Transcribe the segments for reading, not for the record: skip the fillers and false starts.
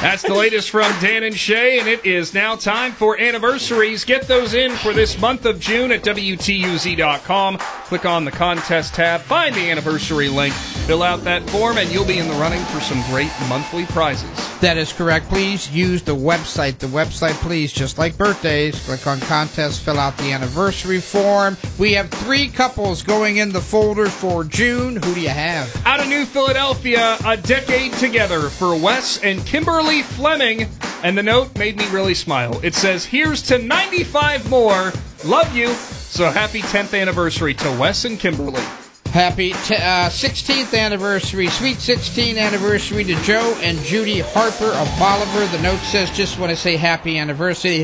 That's the latest from Dan and Shay, and it is now time for anniversaries. Get those in for this month of June at WTUZ.com. Click on the contest tab, find the anniversary link, fill out that form, and you'll be in the running for some great monthly prizes. That is correct. Please use the website. The website, please, just like birthdays. Click on contest, fill out the anniversary form. We have 3 couples going in the folder for June. Who do you have? Out of New Philadelphia, A Decade Together for Wes and Kimberly Fleming. And the note made me really smile. It says, here's to 95 more. Love you. So happy 10th anniversary to Wes and Kimberly. Happy 16th anniversary, sweet 16th anniversary to Joe and Judy Harper of Bolivar. The note says, just want to say happy anniversary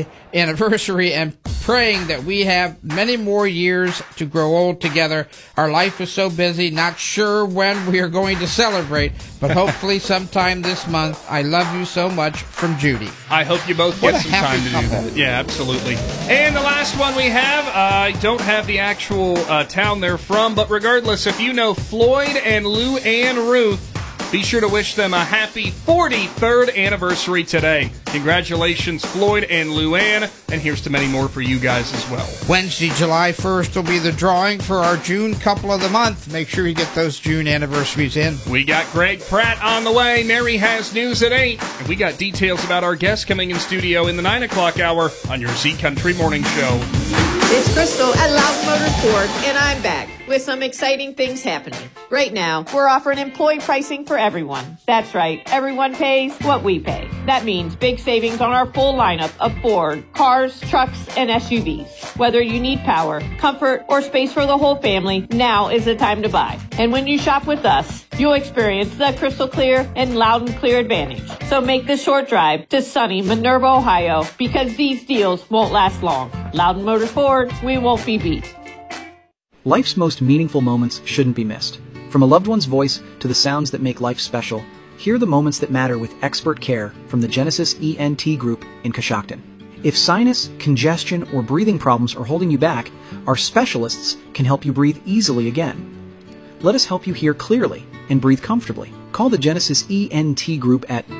and praying that we have many more years to grow old together. Our life is so busy, not sure when we are going to celebrate, but hopefully sometime this month. I love you so much, from Judy. I hope you both get some time to do that. Yeah, absolutely. And the last one we have, I don't have the actual town they're from, but regardless, if you know Floyd and Lou Ann Ruth, be sure to wish them a happy 43rd anniversary today. Congratulations, Floyd and Lou Ann, and here's to many more for you guys as well. Wednesday, July 1st will be the drawing for our June couple of the month. Make sure you get those June anniversaries in. We got Greg Pratt on the way. Mary has news at 8. And we got details about our guests coming in studio in the 9 o'clock hour on your Z Country Morning Show. It's Crystal at Loudon Motors Ford, and I'm back with some exciting things happening. Right now, we're offering employee pricing for everyone. That's right, everyone pays what we pay. That means big savings on our full lineup of Ford cars, trucks, and SUVs. Whether you need power, comfort, or space for the whole family, now is the time to buy. And when you shop with us, you'll experience the crystal clear and loud and clear advantage. So make the short drive to sunny Minerva, Ohio, because these deals won't last long. Loudon Motors Ford, we won't be beat. Life's most meaningful moments shouldn't be missed. From a loved one's voice to the sounds that make life special, hear the moments that matter with expert care from the Genesis ENT Group in Coshocton. If sinus, congestion, or breathing problems are holding you back, our specialists can help you breathe easily again. Let us help you hear clearly and breathe comfortably. Call the Genesis ENT Group at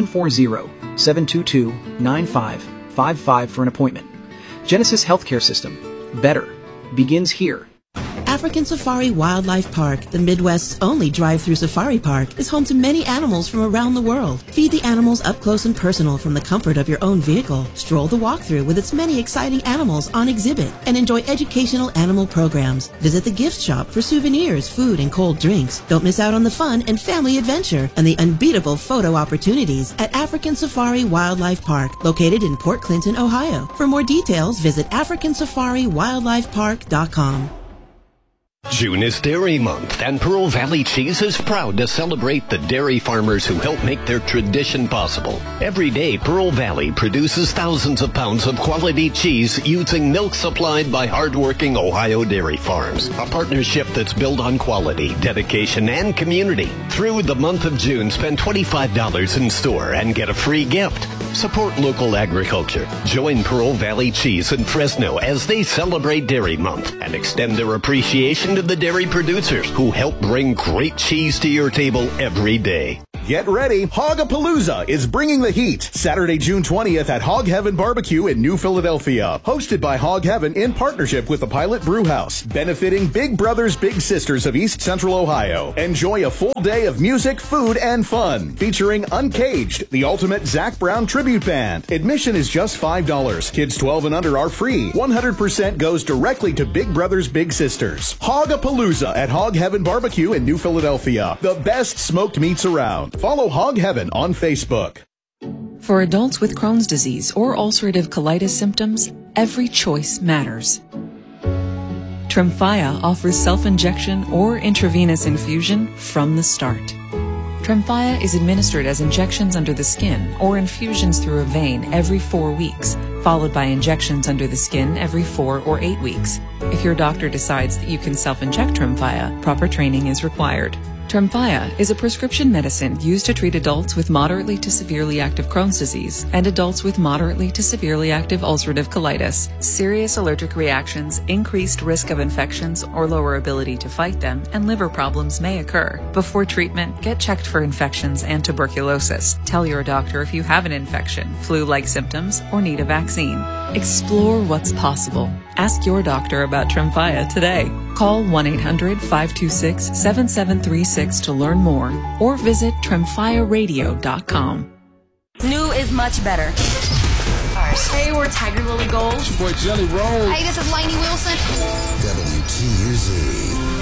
740-722-9555 for an appointment. Genesis Healthcare System. Better begins here. African Safari Wildlife Park, the Midwest's only drive-through safari park, is home to many animals from around the world. Feed the animals up close and personal from the comfort of your own vehicle. Stroll the walkthrough with its many exciting animals on exhibit and enjoy educational animal programs. Visit the gift shop for souvenirs, food, and cold drinks. Don't miss out on the fun and family adventure and the unbeatable photo opportunities at African Safari Wildlife Park, located in Port Clinton, Ohio. For more details, visit AfricanSafariWildlifePark.com. June is Dairy Month, and Pearl Valley Cheese is proud to celebrate the dairy farmers who help make their tradition possible. Every day, Pearl Valley produces thousands of pounds of quality cheese using milk supplied by hardworking Ohio dairy farms. A partnership that's built on quality, dedication, and community. Through the month of June, spend $25 in store and get a free gift. Support local agriculture. Join Pearl Valley Cheese in Fresno as they celebrate Dairy Month and extend their appreciation to the dairy producers who help bring great cheese to your table every day. Get ready, Hog-a-Palooza is bringing the heat. Saturday, June 20th at Hog Heaven Barbecue in New Philadelphia. Hosted by Hog Heaven in partnership with the Pilot Brew House. Benefiting Big Brothers Big Sisters of East Central Ohio. Enjoy a full day of music, food, and fun. Featuring Uncaged, the ultimate Zac Brown tribute band. Admission is just $5. Kids 12 and under are free. 100% goes directly to Big Brothers Big Sisters. Hog-a-Palooza at Hog Heaven Barbecue in New Philadelphia. The best smoked meats around. Follow Hog Heaven on Facebook. For adults with Crohn's disease or ulcerative colitis symptoms, every choice matters. Tremfya offers self-injection or intravenous infusion from the start. Tremfya is administered as injections under the skin or infusions through a vein every 4 weeks, followed by injections under the skin every 4 or 8 weeks. If your doctor decides that you can self-inject Tremfya, proper training is required. Tremfya is a prescription medicine used to treat adults with moderately to severely active Crohn's disease and adults with moderately to severely active ulcerative colitis. Serious allergic reactions, increased risk of infections or lower ability to fight them, and liver problems may occur. Before treatment, get checked for infections and tuberculosis. Tell your doctor if you have an infection, flu-like symptoms, or need a vaccine. Explore what's possible. Ask your doctor about Tremfya today. Call 1-800-526-7736 to learn more or visit TremfyaRadio.com. New is much better. Hey, we're Tiger Lily Gold. It's your boy Jelly Roll. Hey, this is Lainey Wilson. WTUZ.